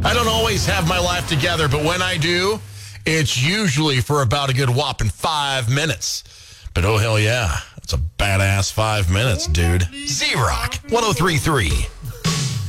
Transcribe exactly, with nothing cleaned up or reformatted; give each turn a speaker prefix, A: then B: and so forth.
A: I don't always have my life together, but when I do, it's usually for about a good whopping five minutes. But oh, hell yeah, it's a badass five minutes, dude. Z-Rock, one oh three point three.